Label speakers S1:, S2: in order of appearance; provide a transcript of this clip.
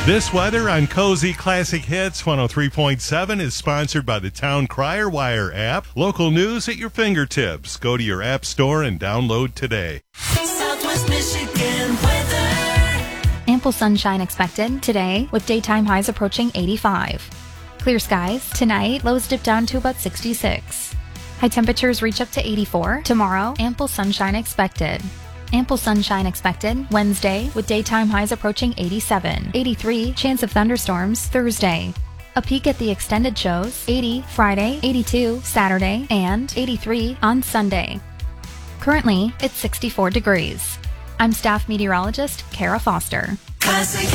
S1: This weather on Cozy Classic Hits 103.7 is sponsored by the Town Crier Wire app. Local news at your fingertips. Go to your app store and download today.
S2: Southwest Michigan weather.
S3: Ample sunshine expected today with daytime highs approaching 85. Clear skies tonight, lows dip down to about 66. High temperatures reach up to 84. Tomorrow, ample sunshine expected. Ample sunshine expected Wednesday with daytime highs approaching 87. 83, chance of thunderstorms Thursday. A peek at the extended shows 80 Friday, 82 Saturday, and 83 on Sunday. Currently, it's 64 degrees. I'm staff meteorologist Kara Foster.
S2: Classic